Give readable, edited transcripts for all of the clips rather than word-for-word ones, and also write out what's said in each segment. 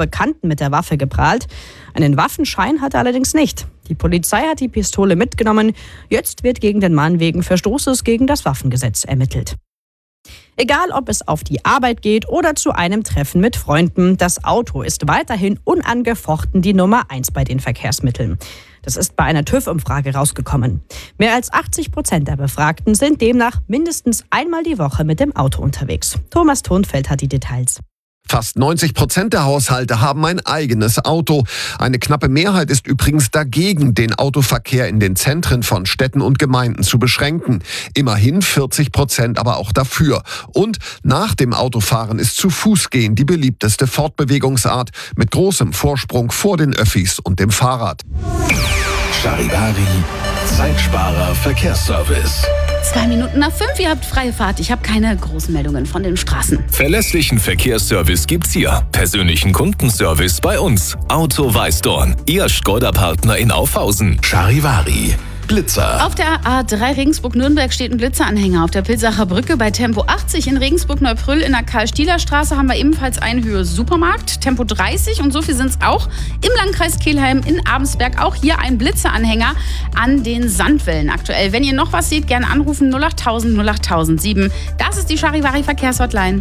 Bekannten mit der Waffe geprahlt. Einen Waffenschein hat er allerdings nicht. Die Polizei hat die Pistole mitgenommen. Jetzt wird gegen den Mann wegen Verstoßes gegen das Waffengesetz ermittelt. Egal, ob es auf die Arbeit geht oder zu einem Treffen mit Freunden, das Auto ist weiterhin unangefochten die Nummer 1 bei den Verkehrsmitteln. Das ist bei einer TÜV-Umfrage rausgekommen. Mehr als 80% der Befragten sind demnach mindestens einmal die Woche mit dem Auto unterwegs. Thomas Thunfeld hat die Details. Fast 90% der Haushalte haben ein eigenes Auto. Eine knappe Mehrheit ist übrigens dagegen, den Autoverkehr in den Zentren von Städten und Gemeinden zu beschränken. Immerhin 40% aber auch dafür. Und nach dem Autofahren ist zu Fuß gehen die beliebteste Fortbewegungsart mit großem Vorsprung vor den Öffis und dem Fahrrad. Charivari, Zeitsparer Verkehrsservice. 5:02, ihr habt freie Fahrt. Ich habe keine großen Meldungen von den Straßen. Verlässlichen Verkehrsservice gibt's hier. Persönlichen Kundenservice bei uns. Auto Weißdorn, Ihr Škoda-Partner in Aufhausen. Charivari. Blitzer. Auf der A3 Regensburg-Nürnberg steht ein Blitzeranhänger auf der Pilsacher Brücke bei Tempo 80 in Regensburg-Neubrüll in der Karl-Stieler-Straße haben wir ebenfalls einen Höhe-Supermarkt, Tempo 30 und so viel sind es auch im Landkreis Kelheim in Abensberg. Auch hier ein Blitzeranhänger an den Sandwellen aktuell. Wenn ihr noch was seht, gerne anrufen 08000 08007. Das ist die Charivari Verkehrshotline.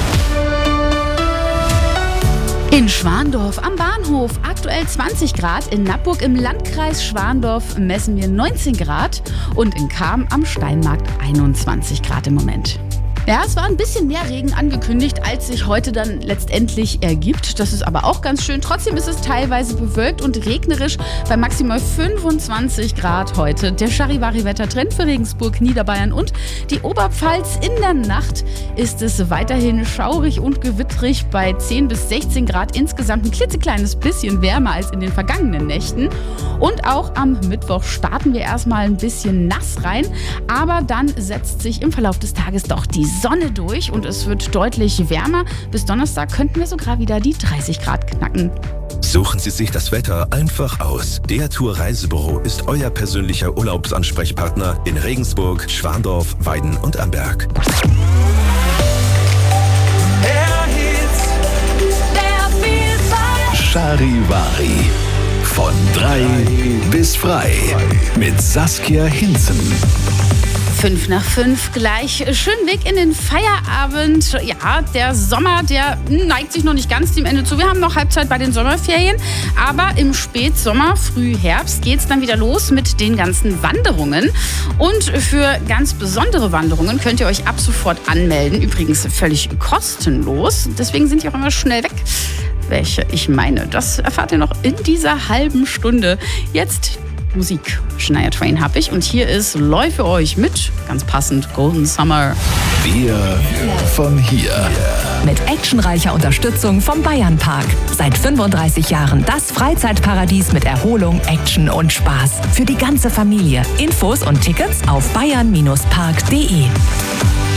In Schwandorf am Bahnhof aktuell 20 Grad, in Nappburg im Landkreis Schwandorf messen wir 19 Grad und in Cham am Steinmarkt 21 Grad im Moment. Ja, es war ein bisschen mehr Regen angekündigt, als sich heute dann letztendlich ergibt. Das ist aber auch ganz schön. Trotzdem ist es teilweise bewölkt und regnerisch bei maximal 25 Grad heute. Der Charivari-Wettertrend für Regensburg, Niederbayern und die Oberpfalz. In der Nacht ist es weiterhin schaurig und gewittrig bei 10 bis 16 Grad. Insgesamt ein klitzekleines bisschen wärmer als in den vergangenen Nächten. Und auch am Mittwoch starten wir erstmal ein bisschen nass rein. Aber dann setzt sich im Verlauf des Tages doch die Sonne durch und es wird deutlich wärmer. Bis Donnerstag könnten wir sogar wieder die 30 Grad knacken. Suchen Sie sich das Wetter einfach aus. Der Tour Reisebüro ist euer persönlicher Urlaubsansprechpartner in Regensburg, Schwandorf, Weiden und Amberg. Charivari. Von 3 bis frei. Mit Saskia Hinzen. 5:05 gleich. Schönen Weg in den Feierabend. Ja, der Sommer, der neigt sich noch nicht ganz dem Ende zu. Wir haben noch Halbzeit bei den Sommerferien. Aber im Spätsommer, Frühherbst geht es dann wieder los mit den ganzen Wanderungen. Und für ganz besondere Wanderungen könnt ihr euch ab sofort anmelden. Übrigens völlig kostenlos. Deswegen sind die auch immer schnell weg. Welche ich meine, das erfahrt ihr noch in dieser halben Stunde. Jetzt Musik. Shania Twain habe ich und hier ist Loi für euch mit, ganz passend, Golden Summer. Wir von hier. Mit actionreicher Unterstützung vom Bayernpark. Seit 35 Jahren das Freizeitparadies mit Erholung, Action und Spaß. Für die ganze Familie. Infos und Tickets auf bayern-park.de.